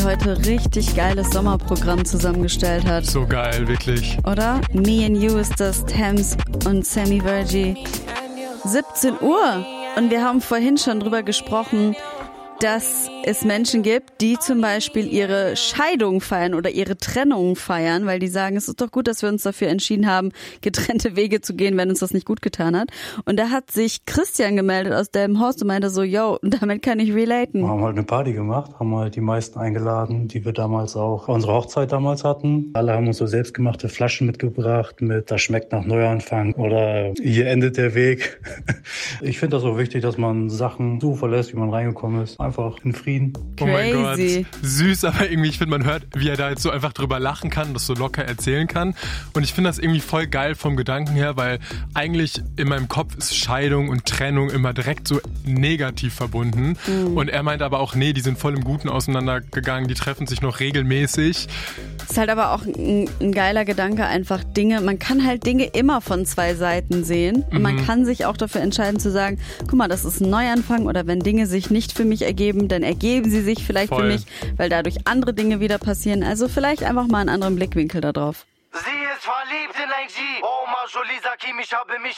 heute richtig geiles Sommerprogramm zusammengestellt hat. So geil, wirklich. Oder? Me and You ist das, Thames und Sammy Verji. 17 Uhr. Und wir haben vorhin schon drüber gesprochen, dass es Menschen gibt, die zum Beispiel ihre Scheidung feiern oder ihre Trennung feiern, weil die sagen, es ist doch gut, dass wir uns dafür entschieden haben, getrennte Wege zu gehen, wenn uns das nicht gut getan hat. Und da hat sich Christian gemeldet aus dem Haus und meinte so, yo, damit kann ich relaten. Wir haben halt eine Party gemacht, haben halt die meisten eingeladen, die wir damals auch unsere Hochzeit damals hatten. Alle haben uns so selbstgemachte Flaschen mitgebracht mit „Das schmeckt nach Neuanfang" oder „Hier endet der Weg". Ich finde das auch wichtig, dass man Sachen so verlässt, wie man reingekommen ist. Einfach in Frieden. Oh mein Gott, Crazy. süß, aber irgendwie, ich finde, man hört, wie er da jetzt so einfach drüber lachen kann, das so locker erzählen kann. Und ich finde das irgendwie voll geil vom Gedanken her, weil eigentlich in meinem Kopf ist Scheidung und Trennung immer direkt so negativ verbunden. Und er meint aber auch, nee, die sind voll im Guten auseinandergegangen, die treffen sich noch regelmäßig. Ist halt aber auch ein geiler Gedanke, einfach Dinge, man kann halt Dinge immer von zwei Seiten sehen und man kann sich auch dafür entscheiden zu sagen, guck mal, das ist ein Neuanfang oder wenn Dinge sich nicht für mich ergeben, dann ergeben sie sich vielleicht für mich, weil dadurch andere Dinge wieder passieren. Also vielleicht einfach mal einen anderen Blickwinkel da drauf. Sie ist verliebt in ein G. Oh, Major Lisa Kim, ich habe mich